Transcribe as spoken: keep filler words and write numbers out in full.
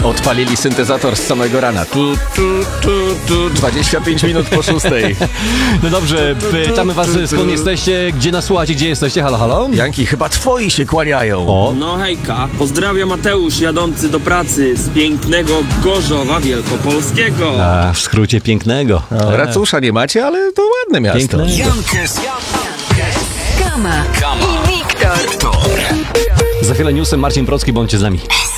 Odpalili syntezator z samego rana. Tu, tu, tu, tu, dwadzieścia pięć minut po szóstej. No dobrze, pytamy was, skąd jesteście, gdzie nas słuchacie, gdzie jesteście, halo, halo? Janki, chyba twoi się kłaniają. O, No hejka, pozdrawia Mateusz jadący do pracy z pięknego Gorzowa Wielkopolskiego. a, w skrócie pięknego. Racusza nie macie, ale to ładne miasto. Piękne. Jankes, Kama i Wiktor. Za chwilę newsem Marcin Procki, bądźcie z nami.